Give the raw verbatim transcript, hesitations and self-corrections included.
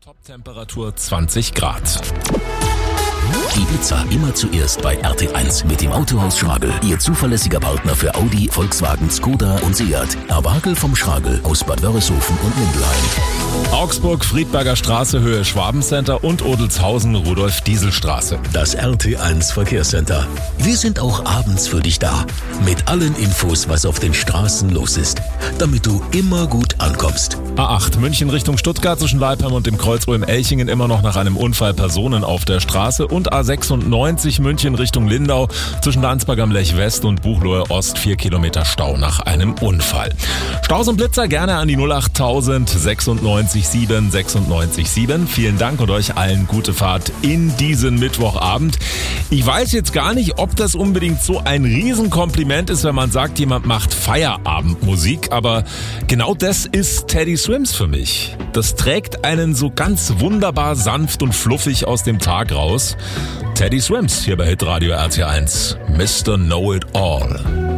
Top-Temperatur zwanzig Grad. Die Blitzer immer zuerst bei R T eins mit dem Autohaus Schragel. Ihr zuverlässiger Partner für Audi, Volkswagen, Skoda und Seat. Herr Wagel vom Schragel aus Bad Wörishofen und Mindelheim. Augsburg, Friedberger Straße, Höhe Schwabencenter und Odelshausen, Rudolf-Diesel-Straße. Das R T eins Verkehrscenter. Wir sind auch abends für dich da. Mit allen Infos, was auf den Straßen los ist. Damit du immer gut ankommst. A acht München Richtung Stuttgart zwischen Leipheim und dem Kreuz Ulm-Elchingen immer noch nach einem Unfall Personen auf der Straße. Und A sechsundneunzig München Richtung Lindau zwischen Landsberg am Lech West und Buchloe Ost vier Kilometer Stau nach einem Unfall. Staus und Blitzer gerne an die null acht tausend sechsundneunzig sieben sechsundneunzig sieben. Vielen Dank und euch allen gute Fahrt in diesen Mittwochabend. Ich weiß jetzt gar nicht, ob das unbedingt so ein Riesenkompliment ist, wenn man sagt, jemand macht Feierabendmusik, aber genau das ist Teddy Swims für mich. Das trägt einen so ganz wunderbar sanft und fluffig aus dem Tag raus. Teddy Swims hier bei Hitradio R T eins. Mister Know It All.